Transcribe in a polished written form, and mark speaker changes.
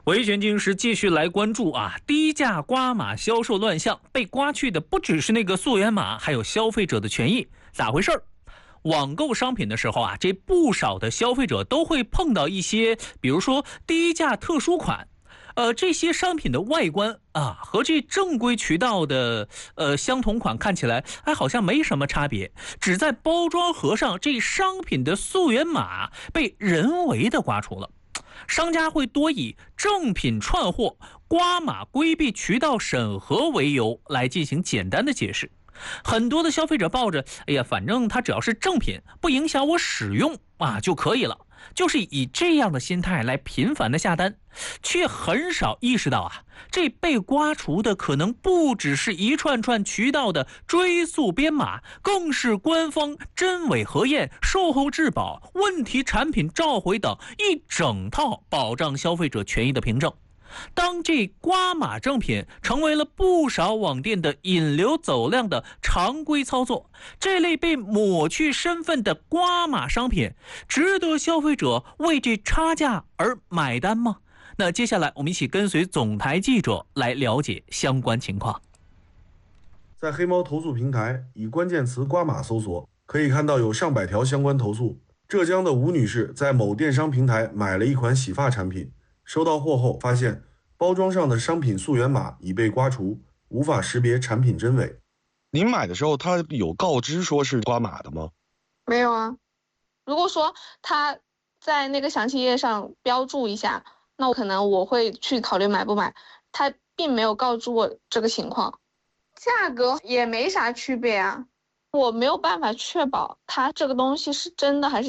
Speaker 1: 维权经时继续来关注低价瓜马销售乱象，被刮去的不只是那个溯源码，还有消费者的权益。咋回事儿？网购商品的时候这不少的消费者都会碰到一些，比如说低价特殊款。这些商品的外观和这正规渠道的相同款看起来好像没什么差别，只在包装盒上这商品的溯源码被人为的刮除了。商家会多以正品串货、刮码规避渠道审核为由来进行简单的解释。很多的消费者抱着反正它只要是正品，不影响我使用就可以了，就是以这样的心态来频繁的下单，却很少意识到这被刮除的可能不只是一串串渠道的追溯编码，更是官方真伪核验、售后质保、问题产品召回等一整套保障消费者权益的凭证。当这刮码正品成为了不少网店的引流走量的常规操作，这类被抹去身份的刮码商品，值得消费者为这差价而买单吗？那接下来我们一起跟随总台记者来了解相关情况。
Speaker 2: 在黑猫投诉平台以关键词刮码搜索，可以看到有上百条相关投诉。浙江的吴女士在某电商平台买了一款洗发产品，收到货后发现包装上的商品溯源码已被刮除，无法识别产品真伪。
Speaker 3: 您买的时候他有告知说是刮码的吗？
Speaker 4: 没有啊。如果说他在那个详情页上标注一下，那我会去考虑买不买。他并没有告知我这个情况，价格也没啥区别啊，我没有办法确保他这个东西是真的还是